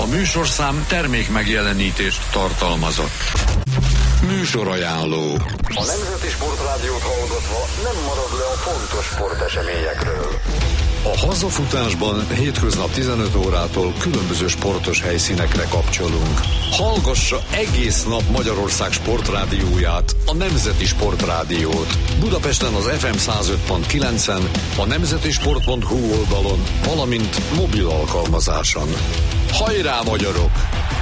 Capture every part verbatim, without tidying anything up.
műsorszám termék megjelenítést tartalmazott. Műsorajánló. A Nemzeti Sportrádiót hallgatva nem marad le a fontos sporteseményekről. A hazafutásban hétköznap tizenöt órától különböző sportos helyszínekre kapcsolunk. Hallgassa egész nap Magyarország sportrádióját, a Nemzeti Sportrádiót. Budapesten az ef em száz öt pont kilencen, a nemzetisport pont hu oldalon, valamint mobil alkalmazáson. Hajrá, magyarok!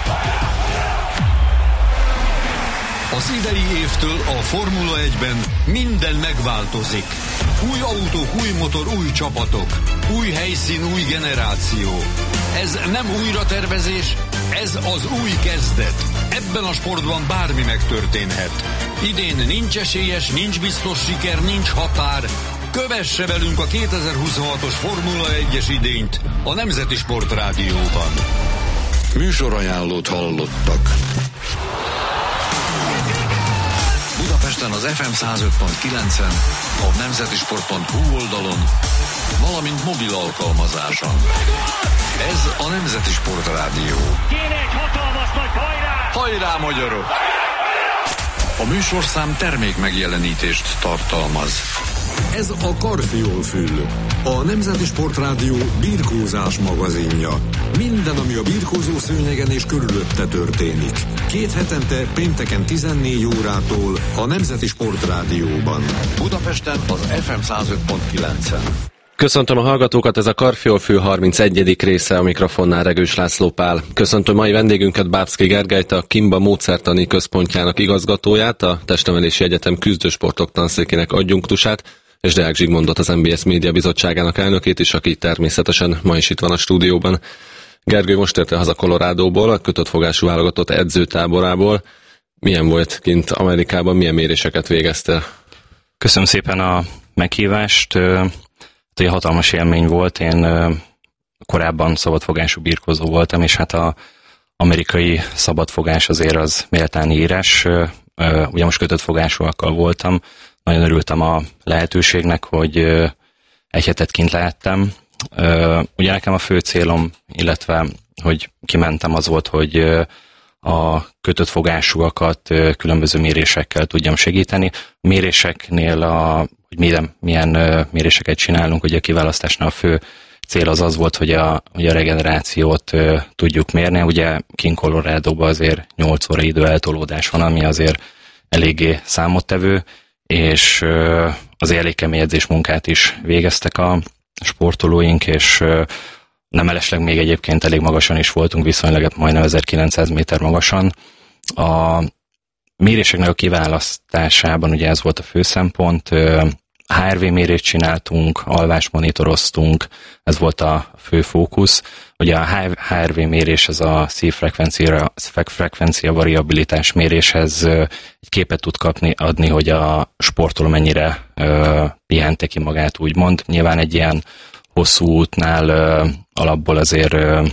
Az idei évtől a Formula egyben minden megváltozik. Új autók, új motor, új csapatok. Új helyszín, új generáció. Ez nem újratervezés, ez az új kezdet. Ebben a sportban bármi megtörténhet. Idén nincs esélyes, nincs biztos siker, nincs határ. Kövesse velünk a kétezer-huszonhatos Formula egyes idényt a Nemzeti Sportrádióban. Műsorajánlót hallottak. Budapesten az ef em száz öt pont kilencen, a nemzetisport pont hu oldalon, valamint mobil alkalmazáson. Ez a Nemzeti Sportrádió. Kéne egy hatalmas nagy hajrá! Hajrá, magyarok! A műsorszám termék megjelenítést tartalmaz. Ez a Karfiol-fül, a Nemzeti Sportrádió birkózás magazinja. Minden, ami a birkózó szőnyegen és körülötte történik. Két hetente pénteken tizennégy órától a Nemzeti Sportrádióban. Budapesten az ef em száz öt pont kilencen. Köszöntöm a hallgatókat, ez a Karfiol-fül harmincegyedik része, a mikrofonnál Regős László Pál. Köszöntöm mai vendégünket, Bábszky Gergelyt, a Kimba Módszertani Központjának igazgatóját, a Testnevelési Egyetem küzdősportok tanszékének adjunktusát, és Deák Zsigmondot, az em bé es Média Bizottságának elnökét is, aki természetesen ma is itt van a stúdióban. Gergő most érte haza Coloradóból, a kötött fogású válogatott edzőtáborából. Milyen volt kint Amerikában, milyen méréseket végeztél? Köszönöm szépen a meghívást. Egy hatalmas élmény volt, én korábban szabadfogású birkózó voltam, és hát az amerikai szabadfogás azért az méltán írás. Ugye most kötött fogásúakkal voltam, nagyon örültem a lehetőségnek, hogy egy hetet kint lehettem. Ugye nekem a fő célom, illetve hogy kimentem, az volt, hogy a kötött fogásúakat különböző mérésekkel tudjam segíteni. A méréseknél, a, hogy milyen, milyen méréseket csinálunk, ugye a kiválasztásnál a fő cél az az volt, hogy a, hogy a regenerációt tudjuk mérni. Ugye kint Coloradóban azért nyolc óra idő eltolódás van, ami azért eléggé számottevő, és azért elég kemény edzésmunkát is végeztek a sportolóink, és nem mellesleg még egyébként elég magasan is voltunk, viszonylag majdnem ezerkilencszáz méter magasan. A méréseknek a kiválasztásában ugye ez volt a fő szempont. há er vé mérést csináltunk, alvást monitoroztunk, ez volt a fő fókusz. Ugye a há er vé mérés, ez a szívfrekvencia, frekvencia variabilitás méréshez egy képet tud kapni, adni, hogy a sportoló mennyire uh, pihente ki magát, úgymond. Nyilván egy ilyen hosszú útnál uh, alapból azért uh,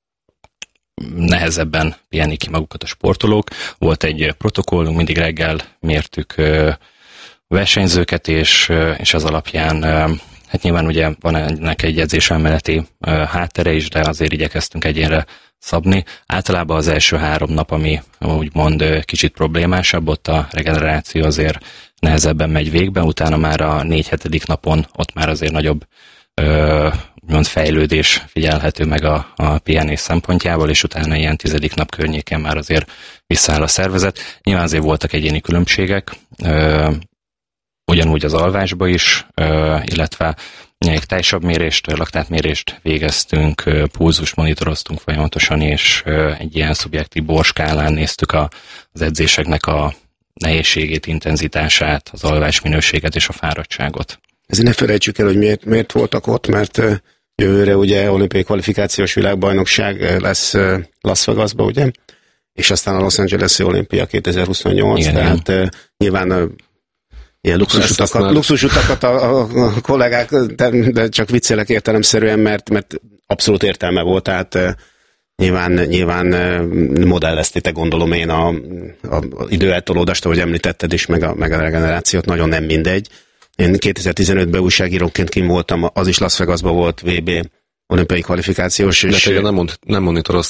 nehezebben pihenni ki magukat a sportolók. Volt egy protokollunk, mindig reggel mértük uh, versenyzőket, és, és az alapján, hát nyilván ugye van ennek egy edzéselméleti háttere is, de azért igyekeztünk egyénre szabni. Általában az első három nap, ami úgymond kicsit problémásabb, ott a regeneráció azért nehezebben megy végbe, utána már a négy-hetedik napon ott már azért nagyobb úgymond fejlődés figyelhető meg a, a pihenés szempontjából, és utána ilyen tizedik nap környéken már azért visszaáll a szervezet. Nyilván azért voltak egyéni különbségek, ugyanúgy az alvásba is, illetve egy tájsabb mérést, laktátmérést végeztünk, pulzust monitoroztunk folyamatosan, és egy ilyen szubjektív borskálán néztük a, az edzéseknek a nehézségét, intenzitását, az alvás minőséget és a fáradtságot. Ezért ne felejtsük el, hogy miért, miért voltak ott, mert jövőre ugye olimpiai kvalifikációs világbajnokság lesz Las Vegasba, ugye? És aztán a Los Angeles-i olimpia kétezer-huszonnyolc, igen, tehát igen. Nyilván ilyen luxusutakat, már... luxusutakat a, a kollégák, de, de csak viccelek értelemszerűen, mert, mert abszolút értelme volt, tehát nyilván, nyilván modelleztétek, gondolom én a, a időeltolódást, ahogy említetted is, meg a, meg a regenerációt, nagyon nem mindegy. Én kétezer-tizenötben újságíróként kim voltam, az is Las Vegasban volt vé bé olimpiai kvalifikációs. De téged nem, mond, nem monitoroztak.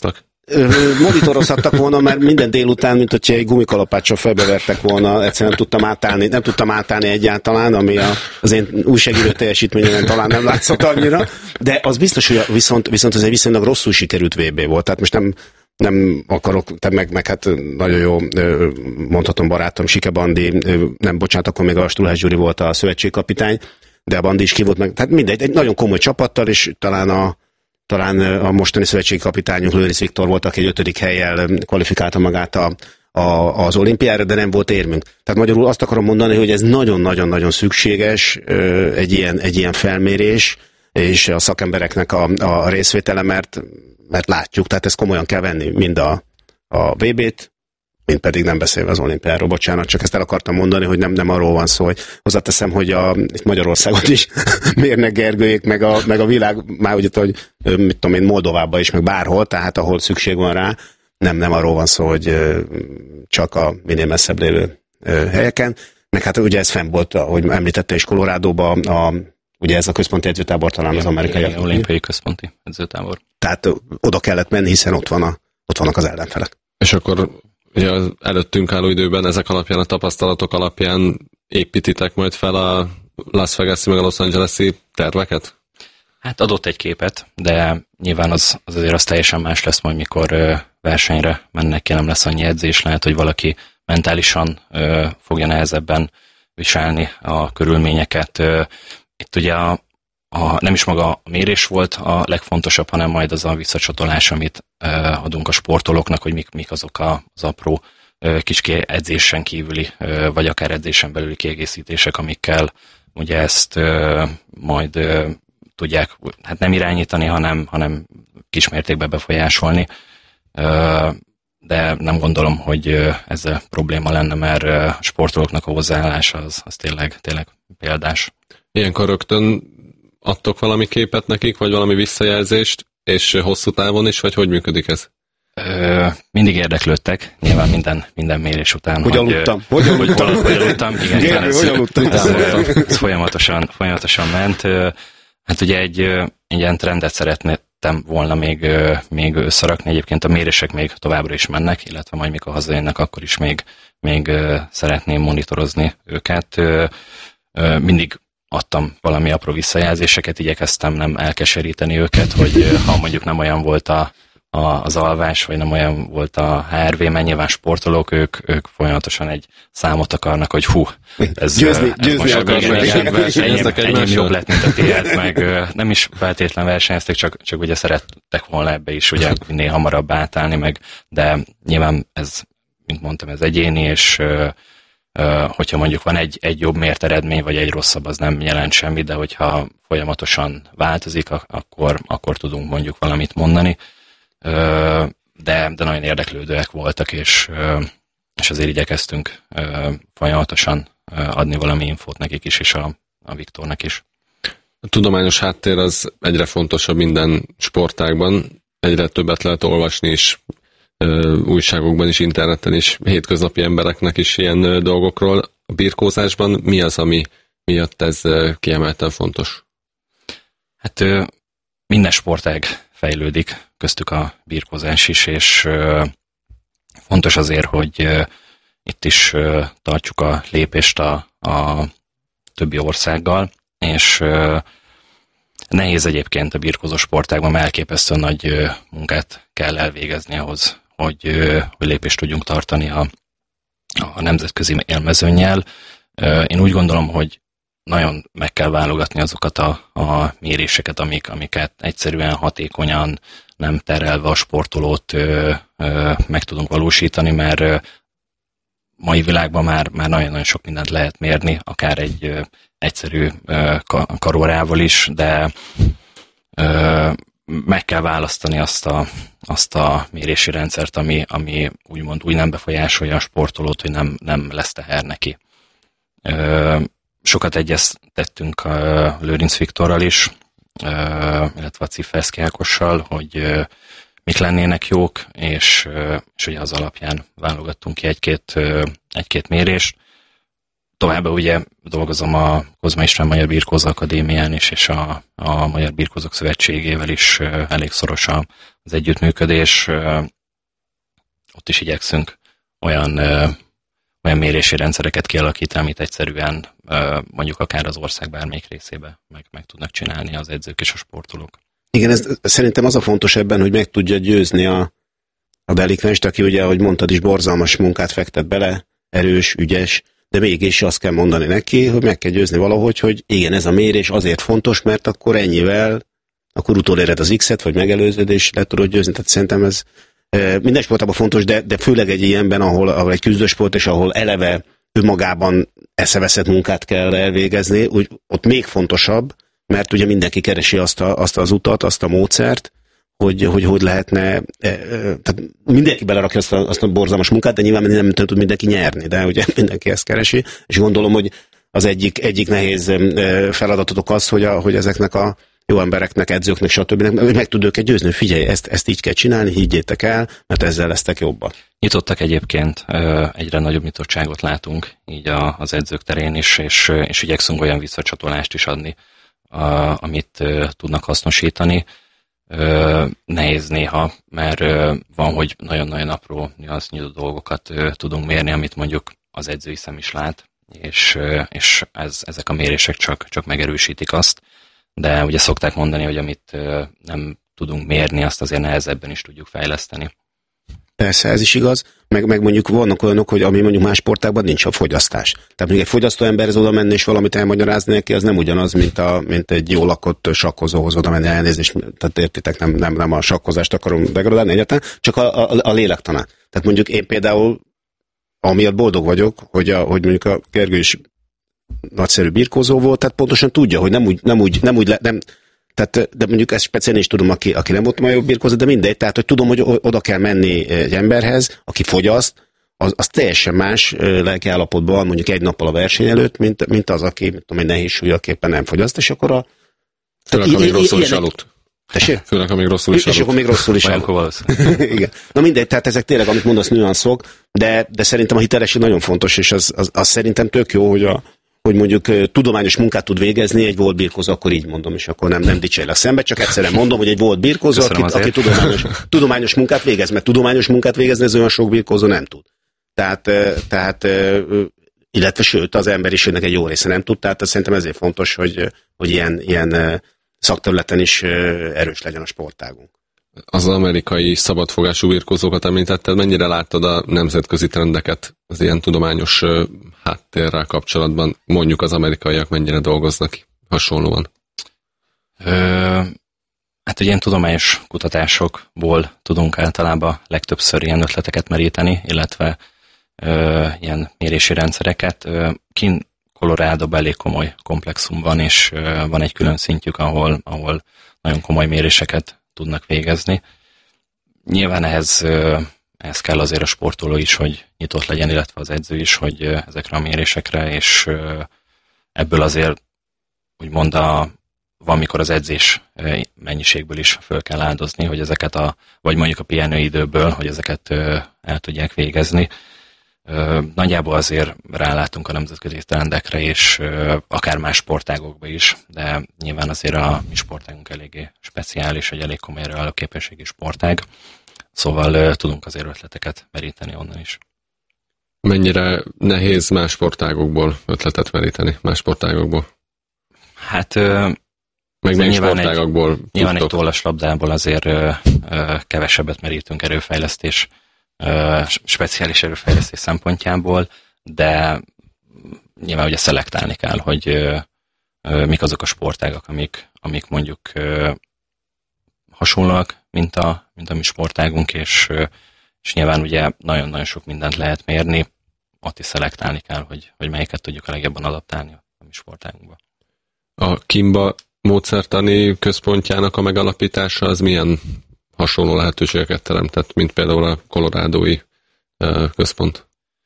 monitorozhattak volna, mert minden délután, mint hogyha egy gumikalapáccsal felbevertek volna, egyszerűen nem tudtam átállni, nem tudtam átállni egyáltalán, ami a, az én újságíró teljesítményen talán nem látszott annyira, de az biztos, hogy viszont, viszont ez egy viszonylag rosszul sikerült vé bé volt, tehát most nem nem akarok, tehát meg, meg hát nagyon jó, mondhatom barátom, Sike Bandi, nem, bocsánat, akkor még a Stulhász Gyuri volt a szövetségkapitány, de a Bandi is ki volt meg, tehát mindegy, egy nagyon komoly csapattal, és talán a, talán a mostani szövetségkapitányunk Lőrinc Viktor volt, aki egy ötödik hellyel kvalifikálta magát a, a, az olimpiára, de nem volt érmünk. Tehát magyarul azt akarom mondani, hogy ez nagyon-nagyon-nagyon szükséges egy ilyen, egy ilyen felmérés, és a szakembereknek a, a részvétele, mert mert látjuk, tehát ezt komolyan kell venni, mind a, a vé bét, mind pedig nem beszélve az olimpiáról, bocsánat, csak ezt el akartam mondani, hogy nem, nem arról van szó, hogy hozzáteszem, hogy a, itt Magyarországot is Mérnek Gergőjék, meg a, meg a világ, már ugye, hogy mit tudom én, Moldovába is, meg bárhol, tehát ahol szükség van rá, nem, nem arról van szó, hogy csak a minél messzebb lévő helyeken, meg hát ugye ez fenn volt, ahogy említette is Colorado-ba, a ugye ez a központi edzőtábor talán az amerikai. Igen, olimpiai központi edzőtábor. Tehát oda kellett menni, hiszen ott, van a, ott vannak az ellenfelek. És akkor ugye az előttünk álló időben ezek alapján, a tapasztalatok alapján építitek majd fel a Las Vegas-i meg a Los Angeles-i terveket? Hát adott egy képet, de nyilván az, az azért az teljesen más lesz majd, mikor ö, versenyre mennek ki, nem lesz annyi edzés, lehet, hogy valaki mentálisan ö, fogja nehezebben viselni a körülményeket. Ö, Itt ugye a, a, nem is maga a mérés volt a legfontosabb, hanem majd az a visszacsatolás, amit ö, adunk a sportolóknak, hogy mik, mik azok a, az apró ö, kis edzésen kívüli, ö, vagy akár edzésen belüli kiegészítések, amikkel ugye ezt ö, majd ö, tudják hát nem irányítani, hanem, hanem kismértékben befolyásolni. Ö, de nem gondolom, hogy ezzel probléma lenne, mert a sportolóknak a hozzáállása az, az tényleg, tényleg példás. Ilyenkor rögtön adtok valami képet nekik, vagy valami visszajelzést, és hosszú távon is, vagy hogy működik ez? Ö, mindig érdeklődtek, nyilván minden, minden mérés után. Hogy, hogy aludtam? Hogy aludtam? Hogy, hogy aludtam? Igen, igen, ez, hogy aludtam? Ez, ez folyamatosan, folyamatosan ment. Hát ugye egy, egy ilyen trendet szeretném volna még, még összerakni. Egyébként a mérések még továbbra is mennek, illetve majd mikor hazajönnek, akkor is még, még szeretném monitorozni őket. Mindig adtam valami apró visszajelzéseket, igyekeztem nem elkeseríteni őket, hogy ha mondjuk nem olyan volt a, a, az alvás, vagy nem olyan volt a há er vé, mert nyilván sportolók, ők, ők folyamatosan egy számot akarnak, hogy hú, ez, győzni, ez győzni most versenyeztek enyém, enyém jobb lett, mint a tiéd, meg nem is feltétlen versenyeztek, csak, csak ugye szerettek volna ebbe is ugye minél hamarabb átállni, meg, de nyilván ez, mint mondtam, ez egyéni, és hogyha mondjuk van egy, egy jobb mért eredmény, vagy egy rosszabb, az nem jelent semmit, de hogyha folyamatosan változik, akkor, akkor tudunk mondjuk valamit mondani. De, de nagyon érdeklődőek voltak, és, és azért igyekeztünk folyamatosan adni valami infót nekik is, és a, a Viktornak is. A tudományos háttér az egyre fontosabb minden sportágban, egyre többet lehet olvasni is, újságokban is, interneten is, hétköznapi embereknek is ilyen dolgokról. A birkózásban mi az, ami miatt ez kiemelten fontos? Hát minden sportág fejlődik, köztük a birkózás is, és fontos azért, hogy itt is tartjuk a lépést a, a többi országgal, és nehéz egyébként a birkózó sportágban, mert elképesztően nagy munkát kell elvégezni ahhoz, hogy, hogy lépést tudjunk tartani a, a nemzetközi élmezőnnyel. Én úgy gondolom, hogy nagyon meg kell válogatni azokat a, a méréseket, amik, amiket egyszerűen hatékonyan, nem terelve a sportolót ö, ö, meg tudunk valósítani, mert ö, mai világban már, már nagyon-nagyon sok mindent lehet mérni, akár egy ö, egyszerű ö, karórával is, de ö, meg kell választani azt a, azt a mérési rendszert, ami, ami úgymond úgy nem befolyásolja a sportolót, hogy nem, nem lesz teher neki. Ö, sokat egyeztettünk a Lőrinc Viktorral is, illetve a Cifferszky Ákossal, hogy mik lennének jók, és, és ugye az alapján válogattunk ki egy-két, egy-két mérést. Továbbá ugye dolgozom a Kozma István Magyar Birkózó Akadémián is, és a, a Magyar Birkózók Szövetségével is elég szoros az együttműködés. ott is igyekszünk olyan, olyan mérési rendszereket kialakítani, amit egyszerűen mondjuk akár az ország bármelyik részébe meg, meg tudnak csinálni az edzők és a sportolók. Igen, ez, szerintem az a fontos ebben, hogy meg tudja győzni a, a delikvenst, aki ugye, ahogy mondtad is, borzalmas munkát fektet bele, erős, ügyes, de mégis azt kell mondani neki, hogy meg kell győzni valahogy, hogy igen, ez a mérés azért fontos, mert akkor ennyivel, akkor utoléred az X-et, vagy megelőződ, és le tudod győzni. Tehát szerintem ez e, minden sportában fontos, de, de főleg egy ilyenben, ahol, ahol egy küzdősport, és ahol eleve önmagában eszeveszett munkát kell elvégezni, úgy, ott még fontosabb, mert ugye mindenki keresi azt, a, azt az utat, azt a módszert, hogy hogy, hogy lehetne, e, e, tehát mindenki belerakja azt a, azt a borzalmas munkát, de nyilván nem tud mindenki nyerni, de ugye mindenki ezt keresi, és gondolom, hogy az egyik, egyik nehéz feladatotok az, hogy, a, hogy ezeknek a jó embereknek, edzőknek, stb. Meg tud őket győzni, figyelj, ezt, ezt így kell csinálni, higgyétek el, mert ezzel lesztek jobbak. Nyitottak egyébként, egyre nagyobb nyitottságot látunk így az edzők terén is, és, és igyekszünk olyan visszacsatolást is adni, amit tudnak hasznosítani. Nehéz néha, mert van, hogy nagyon-nagyon apró nyitott dolgokat tudunk mérni, amit mondjuk az edzői szem is lát, és, és ez, ezek a mérések csak, csak megerősítik azt, de ugye szokták mondani, hogy amit nem tudunk mérni, azt azért nehezebben is tudjuk fejleszteni. Persze, ez is igaz, meg, meg mondjuk vannak olyanok, hogy ami mondjuk más sportágban nincs a fogyasztás. Tehát mondjuk egy fogyasztó emberhez oda menni és valamit elmagyarázni neki, az nem ugyanaz, mint, a, mint egy jól lakott sakkozóhoz oda menni elnézni, tehát értitek, nem, nem, nem a sakkozást akarom degradálni egyáltalán, csak a, a, a lélektanát. Tehát mondjuk én például, amiatt boldog vagyok, hogy, a, hogy mondjuk a Gergő is nagyszerű birkózó volt, tehát pontosan tudja, hogy nem úgy, nem úgy, nem úgy le, nem, tehát, de mondjuk ezt speciálisan is tudom, aki, aki nem volt ma jobb birkózó, de mindegy, tehát hogy tudom, hogy oda kell menni egy emberhez, aki fogyaszt, az, az teljesen más lelki állapotban van mondjuk egy nappal a verseny előtt, mint, mint az, aki mit tudom, egy nehéz súlyak éppen nem fogyaszt, és akkor a... Főleg, amíg rosszul is aludt. Tessék? Főleg, amíg rosszul is aludt. És akkor még rosszul is aludt. Igen. Na mindegy, tehát ezek tényleg, amit mondasz, nüanszok, de, de szerintem a hitelesség nagyon fontos, és az, az, az szerintem tök jó, hogy a hogy mondjuk tudományos munkát tud végezni, egy volt birkózó, akkor így mondom, és akkor nem, nem dicsérlek szembe, csak egyszerűen mondom, hogy egy volt birkózó, aki, aki tudományos, tudományos munkát végez, mert tudományos munkát végezni ez olyan sok birkózó nem tud. Tehát, tehát illetve sőt, az emberiségnek egy jó része nem tud, tehát szerintem ezért fontos, hogy, hogy ilyen, ilyen szakterületen is erős legyen a sportágunk. Az amerikai szabadfogású birkózókat említetted, mennyire láttad a nemzetközi trendeket az ilyen tudományos háttérrel kapcsolatban? Mondjuk az amerikaiak mennyire dolgoznak hasonlóan? Ö, hát ilyen tudományos kutatásokból tudunk általában legtöbbször ilyen ötleteket meríteni, illetve ö, ilyen mérési rendszereket. Ö, Kint Coloradoban elég komoly komplexum van, és ö, van egy külön szintjük, ahol, ahol nagyon komoly méréseket tudnak végezni. Nyilván ehhez, ehhez kell azért a sportoló is, hogy nyitott legyen, illetve az edző is, hogy ezekre a mérésekre, és ebből azért úgymond a, van, mikor az edzés mennyiségből is föl kell áldozni, hogy ezeket a, vagy mondjuk a pihenőidőből, hogy ezeket el tudják végezni. Nagyjából azért rálátunk a nemzetközi trendekre, és akár más sportágokba is, de nyilván azért a mi sportágunk eléggé speciális, egy elég komoly reálképességi sportág, szóval tudunk azért ötleteket meríteni onnan is. Mennyire nehéz más sportágokból ötletet meríteni, más sportágokból? Hát meg még sportágokból egy, nyilván egy tollaslabdából azért ö, ö, kevesebbet merítünk erőfejlesztés, ö, speciális erőfejlesztés szempontjából, de nyilván ugye szelektálni kell, hogy ö, ö, mik azok a sportágak, amik, amik mondjuk ö, hasonlóak, mint a, mint a mi sportágunk, és, ö, és nyilván ugye nagyon-nagyon sok mindent lehet mérni, ott is szelektálni kell, hogy, hogy melyiket tudjuk a legjobban adaptálni a mi sportágunkba. A Kimba módszertani központjának a megalapítása az milyen hasonló lehetőségeket teremtett, mint például a kolorádói központ?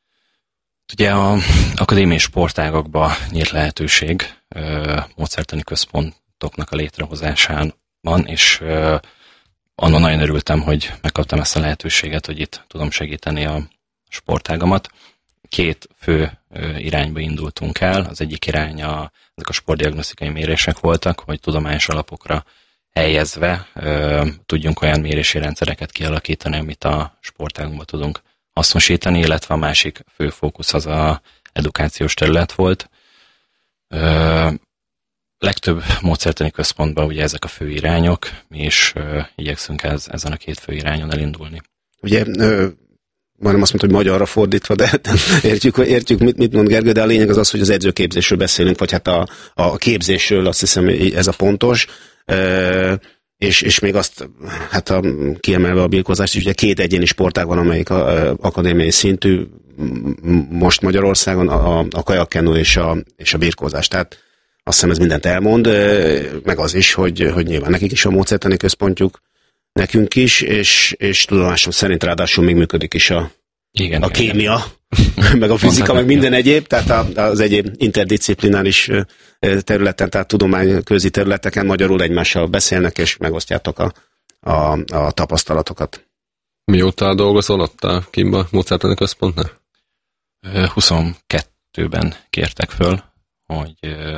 Ugye a akadémiai sportágakban nyílt lehetőség módszertani központoknak a létrehozásán van, és annak nagyon örültem, hogy megkaptam ezt a lehetőséget, hogy itt tudom segíteni a sportágamat. Két fő irányba indultunk el. Az egyik irány a, ezek a sportdiagnosztikai mérések voltak, hogy tudományos alapokra helyezve tudjunk olyan mérési rendszereket kialakítani, amit a sportágunkban tudunk hasznosítani, illetve a másik fő fókusz az a edukációs terület volt. Legtöbb módszertani központban ugye ezek a fő irányok, mi is igyekszünk ez, ezen a két fő irányon elindulni. Ugye majdnem azt mondta, hogy magyarra fordítva, de értjük, értjük mit, mit mond Gergő, de a lényeg az az, hogy az edzőképzésről beszélünk, vagy hát a, a képzésről, azt hiszem ez a pontos. E, és, és még azt, hát a, kiemelve a birkózást, ugye két egyéni sportág van, amelyik a, a, akadémiai szintű, most Magyarországon a, a kajakkenu és a, és a birkózás. Tehát azt hiszem ez mindent elmond, meg az is, hogy, hogy nyilván nekik is a módszertani központjuk, nekünk is, és, és tudomásom szerint ráadásul még működik is a, igen, a igen, kémia, igen. meg a fizika, meg minden egyéb, tehát az egyéb interdisziplináris területen, tehát tudományközi területeken magyarul egymással beszélnek, és megosztjátok a, a, a tapasztalatokat. Mióta dolgozol ott a Kimba módszertani központnál? huszonkettőben kértek föl, hogy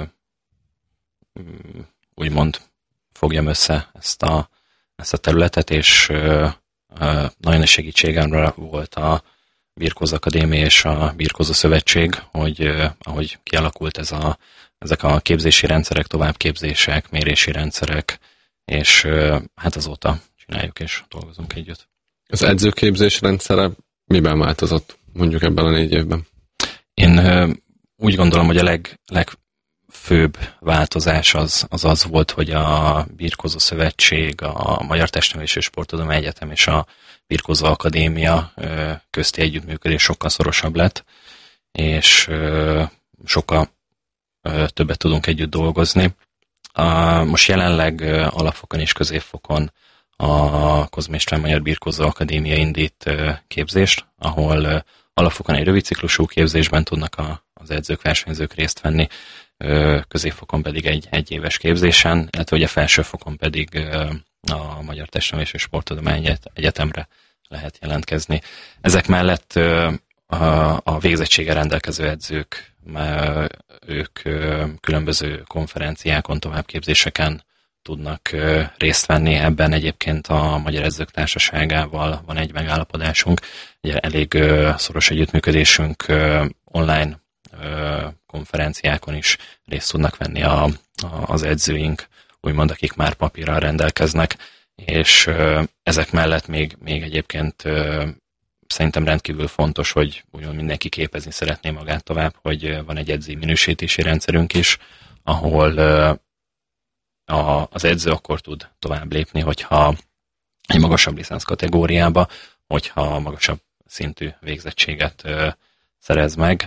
úgymond fogjam össze ezt a ezt a területet, és uh, uh, nagyon nagy segítségemre volt a Birkózó Akadémia és a Birkózó Szövetség, hogy uh, ahogy kialakult ez a, ezek a képzési rendszerek, továbbképzések, mérési rendszerek, és uh, hát azóta csináljuk és dolgozunk együtt. Az edzőképzés rendszere miben változott mondjuk ebben a négy évben? Én uh, úgy gondolom, hogy a leg, leg főbb változás az, az az volt, hogy a Birkózó Szövetség, a Magyar Testnevelési és Sporttudományi Egyetem és a Birkózó Akadémia közti együttműködés sokkal szorosabb lett, és sokkal többet tudunk együtt dolgozni. Most jelenleg alapfokon és középfokon a Kozma István Magyar Birkózó Akadémia indít képzést, ahol alapfokon egy rövid ciklusú képzésben tudnak a, az edzők, versenyzők részt venni, középfokon pedig egy egyéves képzésen, illetve ugye felsőfokon pedig a Magyar Testnevelési és Sporttudományi Egyetemre lehet jelentkezni. Ezek mellett a végzettséggel rendelkező edzők, ők különböző konferenciákon, továbbképzéseken tudnak részt venni. Ebben egyébként a Magyar Edzők Társaságával van egy megállapodásunk, ugye elég szoros együttműködésünk, online konferenciákon is részt tudnak venni a, a, az edzőink, úgymond akik már papírral rendelkeznek, és ezek mellett még, még egyébként szerintem rendkívül fontos, hogy úgymond mindenki képezni szeretné magát tovább, hogy van egy edzői minősítési rendszerünk is, ahol a, az edző akkor tud tovább lépni, hogyha egy magasabb licenc kategóriába, hogyha magasabb szintű végzettséget szerez meg.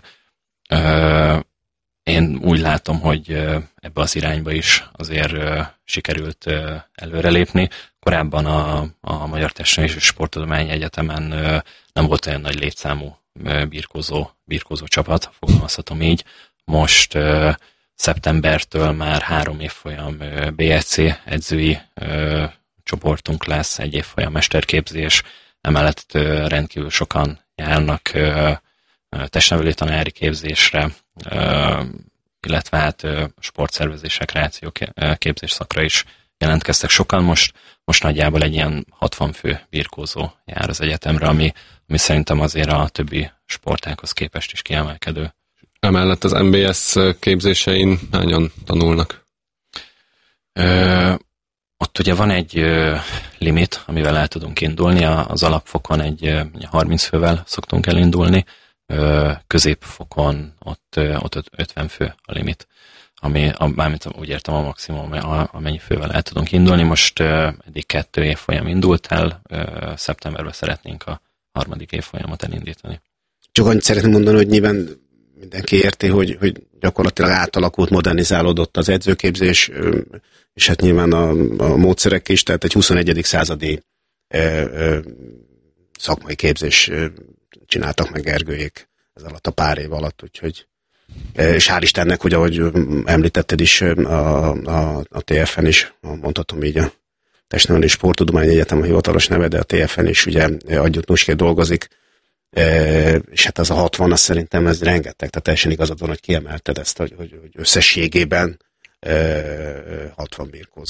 Én úgy látom, hogy ebbe az irányba is azért sikerült előrelépni. Korábban a, a Magyar Testnevelési és Sporttudományi Egyetemen nem volt olyan nagy létszámú birkózó, birkózó csapat, fogalmazhatom így. Most szeptembertől már három évfolyam bé es cé edzői csoportunk lesz, egy évfolyam mesterképzés, emellett rendkívül sokan járnak testnevelő tanári képzésre, illetve hát sportszervezés, rekreáció képzés szakra is jelentkeztek sokan. Most, most nagyjából egy ilyen hatvan fő birkózó jár az egyetemre, ami, ami szerintem azért a többi sportákhoz képest is kiemelkedő. Emellett az em bé es képzésein hányan tanulnak? Ö, ott ugye van egy ö, limit, amivel el tudunk indulni. Az alapfokon egy ö, harminc fővel szoktunk elindulni, ö, középfokon ott, ö, ott ötven fő a limit, ami, mármint úgy értem a maximum, amennyi fővel el tudunk indulni. Most ö, eddig kettő évfolyam indult el, ö, szeptemberben szeretnénk a harmadik évfolyamot elindítani. Csak annyit szeretném mondani, hogy nyilván mindenki érti, hogy, hogy gyakorlatilag átalakult, modernizálódott az edzőképzés, és hát nyilván a, a módszerek is, tehát egy huszonegyedik századi ö, ö, szakmai képzés csináltak meg Gergőjék ez alatt a pár év alatt, úgyhogy és hál' Istennek, hogy ahogy említetted is a, a, a té ef en is, mondhatom így a Testnevelési és Sporttudományi Egyetem a hivatalos neve, de a té ef en is ugye adjunktusként dolgozik, e, és hát az a hatvan, az szerintem ez rengeteg, tehát teljesen igazad van, hogy kiemelted ezt, hogy, hogy összességében e, hatvan birkózó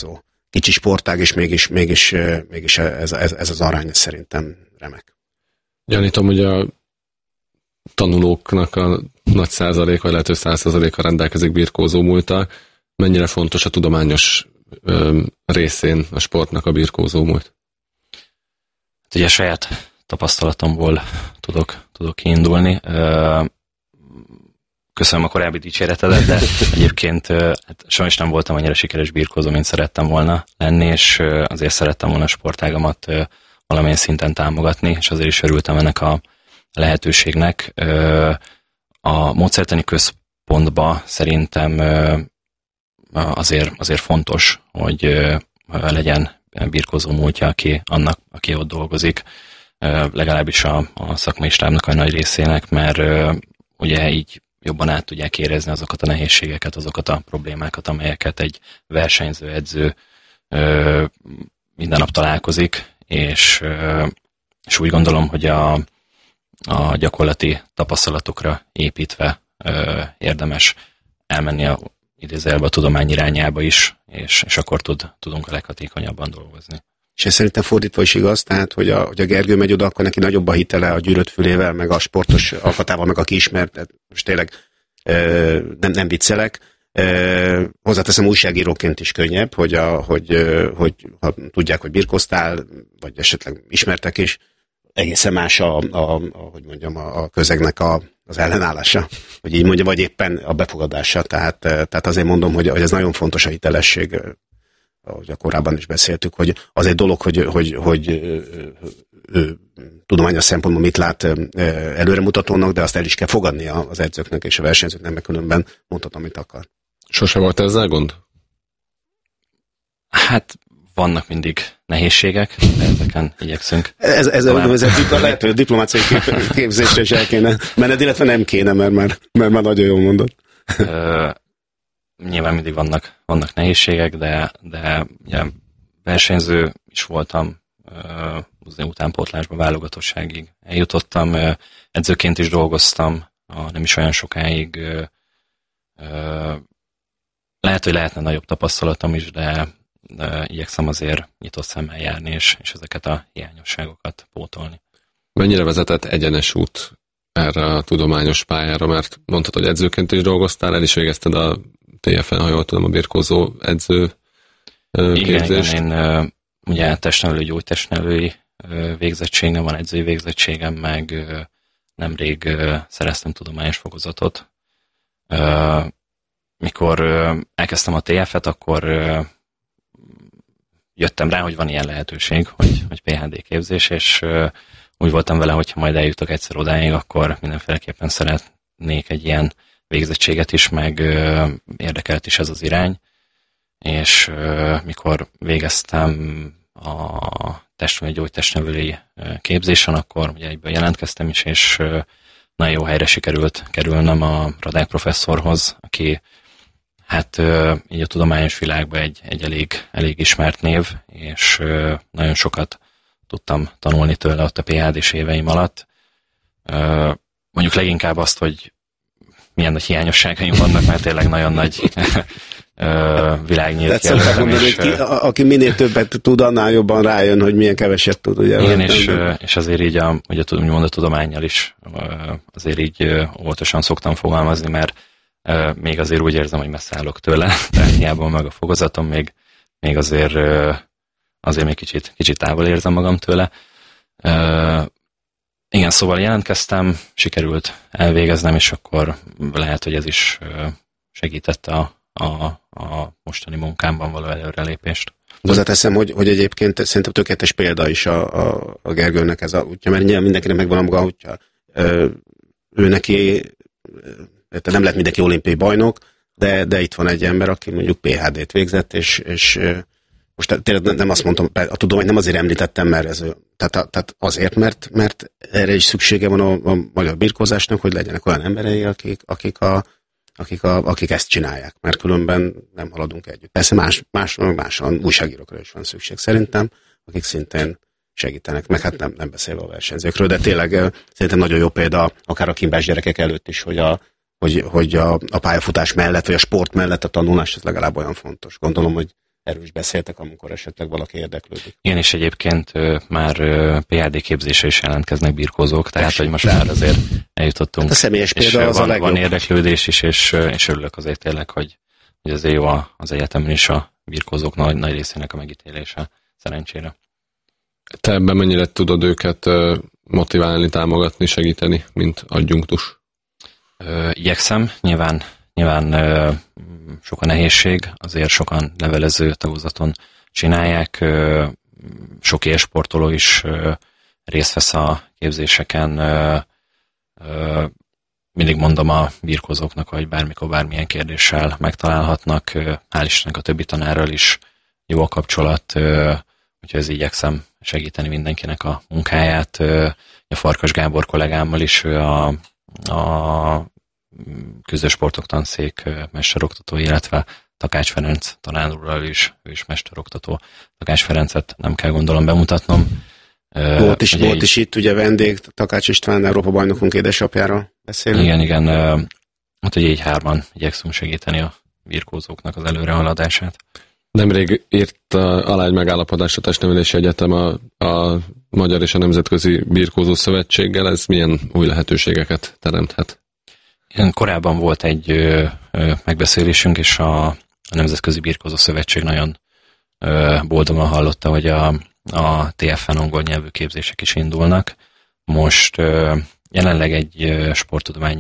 kicsi sportág, és mégis, mégis, mégis ez, ez, ez az arány szerintem remek. Gyanítom, hogy a tanulóknak a nagy százalék, vagy lehet, hogy száz százaléka rendelkezik birkózó múlttal. Mennyire fontos a tudományos ö, részén a sportnak a birkózó múlt? Hát ugye saját tapasztalatomból tudok, tudok kiindulni. Köszönöm a korábbi dicséretedet, de egyébként hát sajnos nem voltam annyira sikeres birkózó, mint szerettem volna lenni, és azért szerettem volna a sportágamat valamilyen szinten támogatni, és azért is örültem ennek a lehetőségnek. A módszertani központba szerintem azért, azért fontos, hogy legyen birkózó múltja, aki annak, aki ott dolgozik, legalábbis a, a szakmai stábnak a nagy részének, mert ugye így jobban át tudják érezni azokat a nehézségeket, azokat a problémákat, amelyeket egy versenyző, edző minden nap találkozik, és, és úgy gondolom, hogy a, a gyakorlati tapasztalatokra építve érdemes elmenni a idézőjelbe a tudomány irányába is, és, és akkor tud, tudunk a leghatékonyabban dolgozni. És ez szerintem fordítva is igaz, tehát, hogy a, hogy a Gergő megy oda, akkor neki nagyobb a hitele a gyűrött fülével, meg a sportos alkatával, meg aki ismert, most tényleg ö, nem, nem viccelek. Ö, hozzáteszem, újságíróként is könnyebb, hogy, a, hogy, ö, hogy ha tudják, hogy birkoztál, vagy esetleg ismertek is, egészen más a, a, a, hogy mondjam, a, a közegnek a, az ellenállása, hogy így mondja, vagy éppen a befogadása. Tehát, tehát azért mondom, hogy, hogy ez nagyon fontos a hitelesség, ahogy korábban is beszéltük, hogy az egy dolog, hogy, hogy, hogy ő tudományos szempontból mit lát előremutatónak, de azt el is kell fogadnia az edzőknek és a versenyzőknek, mert különben mondhatom, amit akar. Sose volt ezzel gond? Hát vannak mindig nehézségek, de ezeken igyekszünk. Ez, ez úgynevezett lehet, hogy a diplomáciai képzésre is el kéne menned, illetve nem kéne, mert már, mert már nagyon jól mondod. Ö, nyilván mindig vannak, vannak nehézségek, de, de ugye, versenyző is voltam, ö, utánpótlásba, válogatottságig eljutottam, ö, edzőként is dolgoztam, a, nem is olyan sokáig. Ö, ö, lehet, hogy lehetne nagyobb tapasztalatom is, de de igyekszem azért nyitott szemmel járni, és, és ezeket a hiányosságokat pótolni. Mennyire vezetett egyenes út erre a tudományos pályára, mert mondtad, hogy edzőként is dolgoztál, el is végezted a té ef en, ha jól tudom, a birkózó edző képzést. Igen, igen, én ugye testnevelő, gyógytestnevelői végzettségem van, edzői végzettségem, meg nemrég szereztem tudományos fokozatot. Mikor elkezdtem a té ef-et, akkor jöttem rá, hogy van ilyen lehetőség, hogy, hogy pé há dé képzés, és uh, úgy voltam vele, hogyha majd eljutok egyszer odáig, akkor mindenféleképpen szeretnék egy ilyen végzettséget is, meg uh, érdekelt is ez az irány. És uh, mikor végeztem a testnevelő, gyógytestnevelői uh, képzésen, akkor ugye egyből jelentkeztem is, és uh, nagyon jó helyre sikerült kerülnem a Radák professzorhoz, aki hát így a tudományos világban egy, egy elég, elég ismert név, és nagyon sokat tudtam tanulni tőle ott a pé há dés éveim alatt. Mondjuk leginkább azt, hogy milyen nagy hiányosságaim vannak, mert tényleg nagyon nagy világ nyílt ki előttem. És, ki, a, aki minél többet tud, annál jobban rájön, hogy milyen keveset tud. Ugye? Igen, és, és azért így a, ugye, úgymond a tudománnyal is azért így óvatosan szoktam fogalmazni, mert Uh, még azért úgy érzem, hogy messze állok tőle, tehát hiába meg a fokozatom, még, még azért, uh, azért még kicsit, kicsit távol érzem magam tőle. Uh, igen, szóval jelentkeztem, sikerült elvégeznem, és akkor lehet, hogy ez is uh, segítette a, a, a mostani munkámban való előrelépést. Hozzáteszem, hogy, hogy egyébként szerintem tökéletes példa is a, a, a Gergőnek ez a útja, mert nyilván mindenkinek megvan a maga útja. Ő neki nem lett mindenki olimpiai bajnok, de, de itt van egy ember, aki mondjuk pé há dét végzett, és, és most tényleg nem azt mondtam, a tudomány nem azért említettem, mert ez, tehát, tehát azért, mert, mert erre is szüksége van a, a magyar birkózásnak, hogy legyenek olyan emberei, akik, akik, a, akik, a, akik ezt csinálják, mert különben nem haladunk együtt. Persze más, más, máson újságírókra is van szükség szerintem, akik szintén segítenek, meg hát nem, nem beszélve a versenyzőkről, de tényleg szerintem nagyon jó példa, akár a kimbás gyerekek előtt is, hogy a hogy, hogy a, a pályafutás mellett, vagy a sport mellett a tanulás ez legalább olyan fontos. Gondolom, hogy erről is beszéltek, amikor esetleg valaki érdeklődik. Én is egyébként már pé er dé képzésre is jelentkeznek birkózók, tehát hogy most már azért eljutottunk. Hát a személyes példa az van, a legjobb. Van érdeklődés is, és, és örülök azért tényleg, hogy, hogy azért jó az egyetemen is a birkózók nagy, nagy részének a megítélése, szerencsére. Te ebben mennyire tudod őket motiválni, támogatni, segíteni, mint adjunktus? Ö, igyekszem, nyilván, nyilván ö, sok a nehézség, azért sokan levelező tagozaton csinálják, ö, sok élsportoló is ö, részt vesz a képzéseken, ö, ö, mindig mondom a birkózóknak, hogy bármikor bármilyen kérdéssel megtalálhatnak, ö, hál' Istennek a többi tanárral is jó a kapcsolat, ö, úgyhogy ez igyekszem segíteni mindenkinek a munkáját. Ö, a Farkas Gábor kollégámmal is ő a a küzdősportok tanszék mesteroktató, illetve Takács Ferenc tanár úrral is, ő is mesteroktató. Takács Ferencet nem kell gondolom bemutatnom. Volt is, volt is itt ugye vendég, Takács István, Európa bajnokunk édesapjáról beszélünk. Igen, igen. Hát ugye így hárman igyekszünk segíteni a birkózóknak az előrehaladását. Nemrég írt alá egy megállapodást a Testnevelési Egyetem a, a Magyar és a Nemzetközi Birkózó Szövetséggel. Ez milyen új lehetőségeket teremthet? Igen, korábban volt egy ö, ö, megbeszélésünk, és a, a Nemzetközi Birkózó Szövetség nagyon ö, boldogan hallotta, hogy a, a té ef en angol nyelvű képzések is indulnak. Most ö, jelenleg egy ö, sporttudományi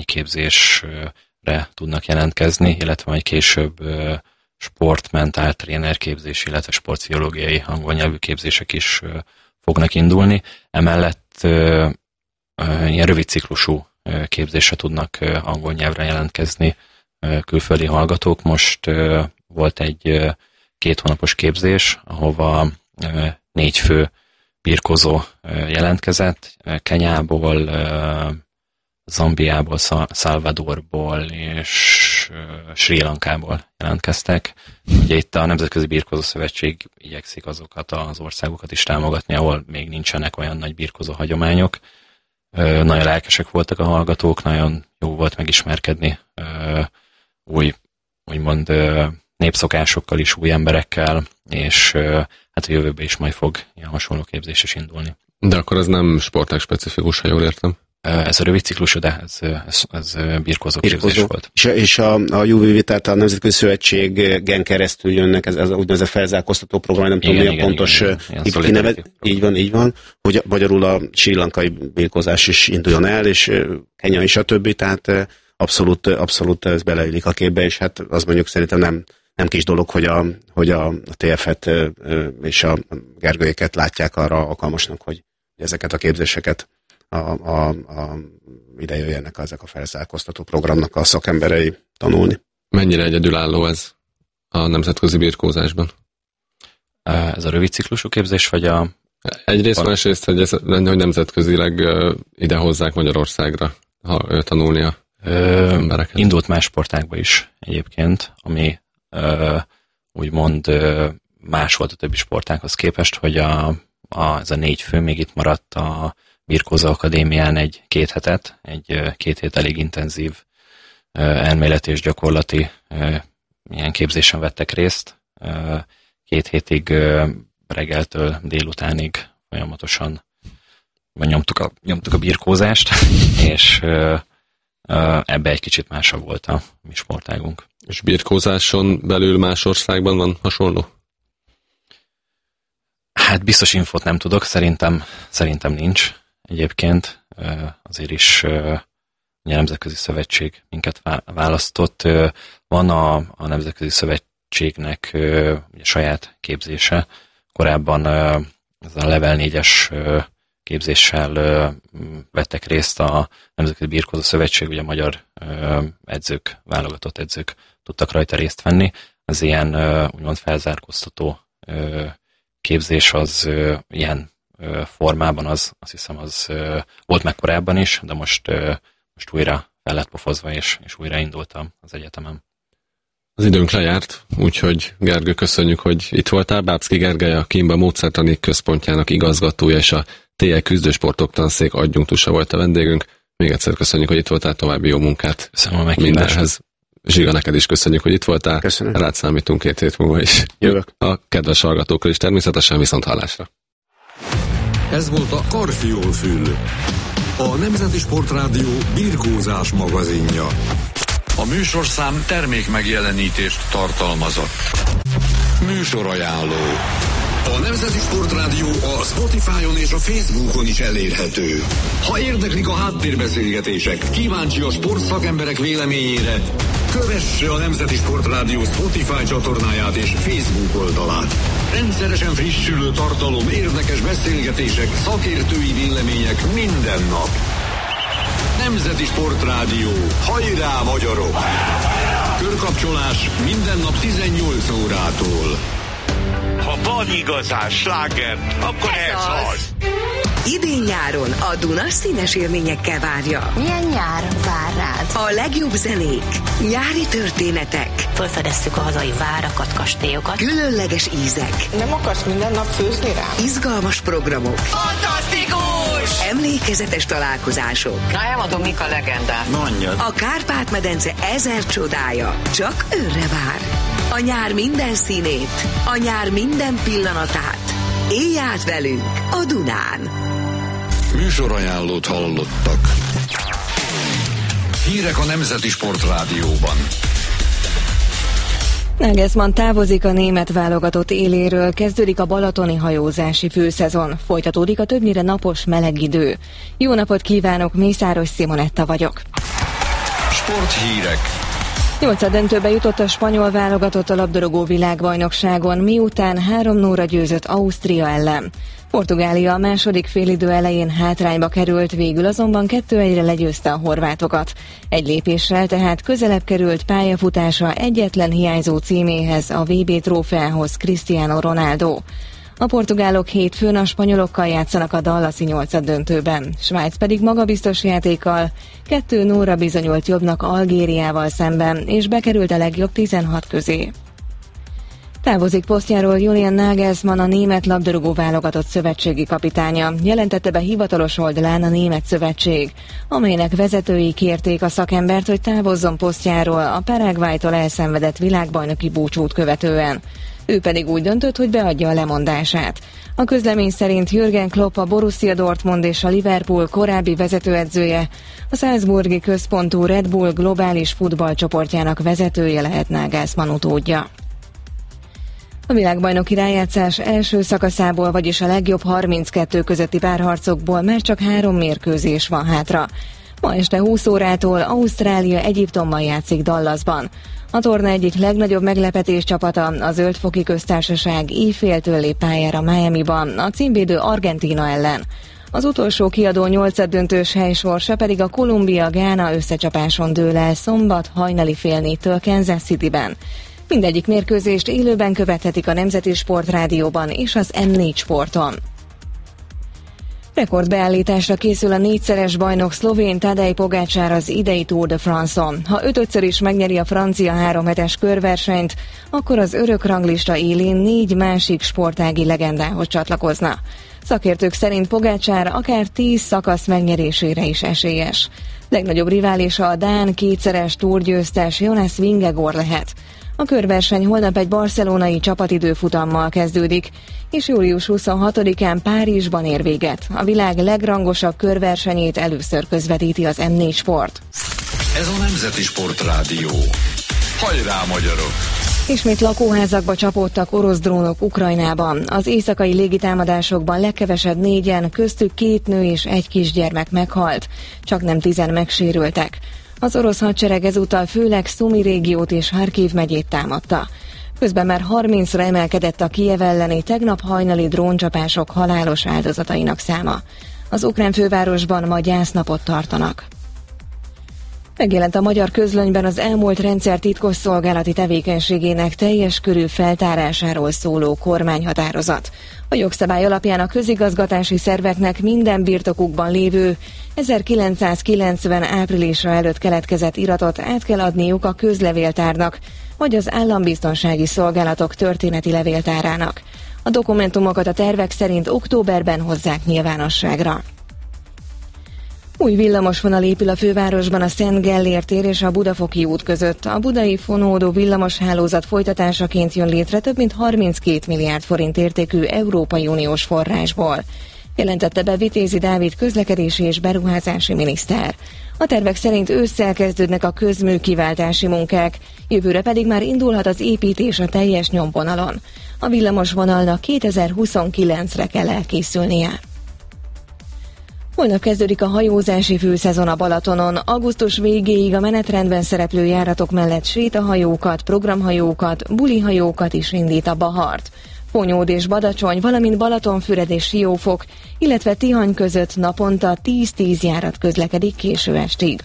képzésre tudnak jelentkezni, illetve majd később ö, sportmentál trénerképzés, illetve sportpszichológiai angol nyelvű képzések is ö, fognak indulni. Emellett ö, ö, ilyen rövid ciklusú ö, képzésre tudnak ö, angol nyelvre jelentkezni ö, külföldi hallgatók. Most ö, volt egy ö, két hónapos képzés, ahova ö, négy fő birkózó ö, jelentkezett, Kenyából, ö, Zambiából, Salvadorból és Sri Lankából jelentkeztek. Ugye itt a Nemzetközi Birkózó Szövetség igyekszik azokat az országokat is támogatni, ahol még nincsenek olyan nagy birkózó hagyományok. Nagyon lelkesek voltak a hallgatók, nagyon jó volt megismerkedni új, úgymond népszokásokkal is, új emberekkel, és hát a jövőben is majd fog ilyen hasonló képzés is indulni. De akkor ez nem sportág specifikus, ha jól értem? Ez a rövid ciklusú, de ez, ez, ez birkózó képzés volt. És, és a, a u vé vé, tehát a Nemzetközi Szövetségen keresztül jönnek, ez, ez úgynevezett felzárkóztató program, nem igen, tudom, mi a pontos kineve. Így van, így van, hogy magyarul a sri lankai birkózás is induljon el, és Kenya és a többi, tehát abszolút, abszolút ez beleillik a képbe, és hát az mondjuk szerintem nem, nem kis dolog, hogy a, hogy a, a té ef-et és a Gergőjéket látják arra alkalmasnak, hogy ezeket a képzéseket A, a, a, ide jöjjenek ezek a felzárkóztató programnak a szakemberei tanulni. Mennyire egyedülálló ez a nemzetközi birkózásban? Ez a rövid ciklusú képzés, vagy a... Egyrészt, másrészt, hogy, ez, hogy nemzetközileg ide hozzák Magyarországra ha, tanulni a Ö, embereket. Indult más sportágba is egyébként, ami ö, úgymond ö, más volt a többi sportághoz képest, hogy a, a, ez a négy fő még itt maradt a Birkózó Akadémián egy két hetet, egy két hét elég intenzív elméleti és gyakorlati ilyen képzésen vettek részt. Két hétig reggeltől délutánig folyamatosan nyomtuk a, nyomtuk a birkózást, és ebbe egy kicsit másabb volt a mi sportágunk. És birkózáson belül más országban van hasonló? Hát biztos infót nem tudok, szerintem, szerintem nincs. Egyébként azért is a Nemzetközi Szövetség minket választott. Van a, a Nemzetközi Szövetségnek ugye, saját képzése. Korábban ez a level négyes képzéssel vettek részt a Nemzetközi Birkózó Szövetség, ugye a magyar edzők, válogatott edzők tudtak rajta részt venni. Az ilyen úgymond felzárkóztató képzés az ilyen formában az, azt hiszem, az volt meg korábban is, de most, most újra fel lett pofozva, és, és újra indultam az egyetemen. Az időnk lejárt, úgyhogy Gergő, köszönjük, hogy itt voltál. Bábszky Gergely, a Kimba Módszertani Központjának igazgatója és a té e Küzdősportok Tanszék adjunktusa volt a vendégünk. Még egyszer köszönjük, hogy itt voltál, további jó munkát köszönöm a meghívást. Mindenhez. Zsiga, neked is köszönjük, hogy itt voltál. Köszönöm. Rád számítunk két hét múlva is. Jövök. A kedves hallgatókra is természetesen, viszont hallásra. Ez volt a Karfiol-fül, a Nemzeti Sportrádió birkózás magazinja. A műsorszám termék megjelenítést tartalmazott. Műsorajánló. A Nemzeti Sportrádió a Spotify-on és a Facebookon is elérhető. Ha érdeklik a háttérbeszélgetések, kíváncsi a sportszakemberek véleményére, kövesse a Nemzeti Sportrádió Spotify csatornáját és Facebook oldalát. Rendszeresen frissülő tartalom, érdekes beszélgetések, szakértői vélemények minden nap. Nemzeti Sportrádió. Hajrá, magyarok! Körkapcsolás minden nap tizennyolc órától. Ha van igazán sláger, akkor ez, ez az. Idén-nyáron a Duna színes élményekkel várja. Milyen nyár vár rád? A legjobb zenék, nyári történetek. Felfedeztük a hazai várakat, kastélyokat. Különleges ízek. Nem akarsz minden nap főzni rá? Izgalmas programok. Fantasztikus! Emlékezetes találkozások. Na, elmondom, mik a legendák. Mondjad. A Kárpát-medence ezer csodája csak őrre vár. A nyár minden színét, a nyár minden pillanatát. Élj át velünk a Dunán! Műsorajánlót hallottak. Hírek a Nemzeti Sportrádióban. Nagelsmann távozik a német válogatott éléről, kezdődik a balatoni hajózási főszezon, folytatódik a többnyire napos meleg idő. Jó napot kívánok, Mészáros Simonetta vagyok. Sporthírek. Nyolcaddöntőbe jutott a spanyol válogatott a labdarúgó világbajnokságon, miután három nulla győzött Ausztria ellen. Portugália a második félidő elején hátrányba került, végül azonban kettő egyre legyőzte a horvátokat. Egy lépéssel tehát közelebb került pályafutása egyetlen hiányzó címéhez, a vé bé trófeához Cristiano Ronaldo. A portugálok hétfőn a spanyolokkal játszanak a dallasi nyolcaddöntőben, Svájc pedig magabiztos játékkal kettő nullra bizonyult jobbnak Algériával szemben, és bekerült a legjobb tizenhat közé. Távozik posztjáról Julian Nagelsmann, a német labdarúgó válogatott szövetségi kapitánya, jelentette be hivatalos oldalán a német szövetség, amelynek vezetői kérték a szakembert, hogy távozzon posztjáról a Paraguaytól elszenvedett világbajnoki búcsút követően. Ő pedig úgy döntött, hogy beadja a lemondását. A közlemény szerint Jürgen Klopp, a Borussia Dortmund és a Liverpool korábbi vezetőedzője, a Salzburgi központú Red Bull globális futballcsoportjának vezetője lehet Nagelsmann utódja. A világbajnoki rájátszás első szakaszából, vagyis a legjobb harminckettő közötti párharcokból már csak három mérkőzés van hátra. Ma este húsz órától Ausztrália Egyiptommal játszik Dallasban. A torna egyik legnagyobb meglepetés csapata, a Zöldfoki Köztársaság íjféltől lép pályára Miamiban, a címvédő Argentína ellen. Az utolsó kiadó nyolcaddöntős helysorsa pedig a Kolumbia-Gána összecsapáson dől el szombat hajnali fél négytől Kansas Cityben. Mindegyik mérkőzést élőben követhetik a Nemzeti Sportrádióban és az em négy Sporton. Rekordbeállításra készül a négyszeres bajnok szlovén Tadej Pogačar az idei Tour de France-on. Ha ötödször is megnyeri a francia három hetes körversenyt, akkor az örök ranglista élén négy másik sportági legendához csatlakozna. Szakértők szerint Pogačar akár tíz szakasz megnyerésére is esélyes. Legnagyobb riválisa a dán kétszeres túrgyőztes Jonas Vingegaard lehet. A körverseny holnap egy barcelonai csapatidőfutammal kezdődik, és július huszonhatodikán Párizsban ér véget. A világ legrangosabb körversenyét először közvetíti az em négy Sport. Ez a Nemzeti Sportrádió. Hajrá, magyarok! Ismét lakóházakba csapódtak orosz drónok Ukrajnában. Az éjszakai légitámadásokban legkevesebb négyen, köztük két nő és egy kisgyermek meghalt, csak nem tizen megsérültek. Az orosz hadsereg ezúttal főleg Szumi régiót és Harkiv megyét támadta. Közben már harmincra emelkedett a Kijev elleni tegnap hajnali dróncsapások halálos áldozatainak száma. Az ukrán fővárosban ma gyásznapot tartanak. Megjelent a magyar közlönyben az elmúlt rendszer titkosszolgálati tevékenységének teljes körű feltárásáról szóló kormányhatározat. A jogszabály alapján a közigazgatási szerveknek minden birtokukban lévő ezerkilencszázkilencven áprilisra előtt keletkezett iratot át kell adniuk a közlevéltárnak, vagy az állambiztonsági szolgálatok történeti levéltárának. A dokumentumokat a tervek szerint októberben hozzák nyilvánosságra. Új villamosvonal épül a fővárosban a Szent Gellért tér és a Budafoki út között. A budai fonódó villamoshálózat folytatásaként jön létre több mint harminckét milliárd forint értékű Európai Uniós forrásból, jelentette be Vitézi Dávid közlekedési és beruházási miniszter. A tervek szerint ősszel kezdődnek a közműkiváltási munkák, jövőre pedig már indulhat az építés a teljes nyomvonalon. A villamosvonalnak kétezer-huszonkilencre kell elkészülnie. Holnap kezdődik a hajózási főszezon a Balatonon. Augusztus végéig a menetrendben szereplő járatok mellett sétahajókat, programhajókat, bulihajókat is indít a Bahart. Ponyód és Badacsony, valamint Balatonfüred és Siófok, illetve Tihany között naponta tíz-tíz járat közlekedik késő estig.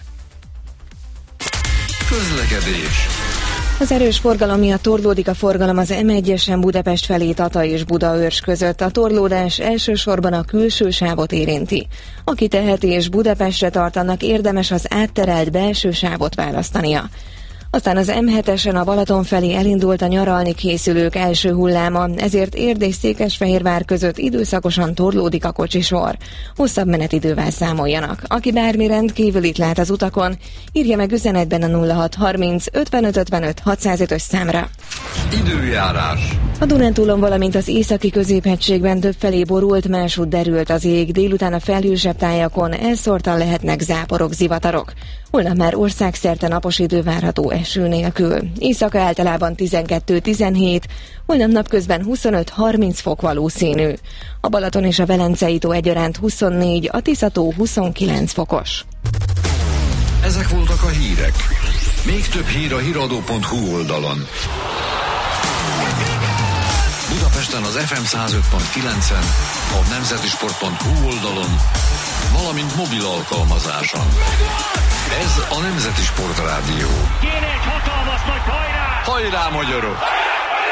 Közlekedés. Az erős forgalom miatt torlódik a forgalom az em egyesen Budapest felé Tata és Budaörs között. A torlódás elsősorban a külső sávot érinti. Aki teheti és Budapestre tart, annak érdemes az átterelt belső sávot választania. Aztán az em hetesen a Balaton felé elindult a nyaralni készülők első hulláma, ezért Érd és Székesfehérvár között időszakosan torlódik a kocsisor. Hosszabb menetidővel számoljanak. Aki bármi rendkívülit lát az utakon, írja meg üzenetben a nulla hat harminc ötvenöt ötvenöt hatszázötös számra. Időjárás. A Dunántúlon, valamint az északi középhegységben többfelé borult, másút derült az ég, délután a felhősebb tájakon elszórtan lehetnek záporok, zivatarok. Holnap már országszerte napos idő várható eső nélkül. Éjszaka általában tizenkettő-tizenhét, holnap napközben huszonöt-harminc fok valószínű. A Balaton és a Velencei tó egyaránt huszonnégy, a Tisza-tó huszonkilenc fokos. Ezek voltak a hírek. Még több hír a híradó pont hu oldalon. Budapesten az ef em száz öt pont kilencen, a nemzetisport pont hu oldalon, valamint mobil alkalmazáson. Ez a Nemzeti Sport Rádió. Kéne egy hatalmas nagy hajrá! Hajrá, magyarok!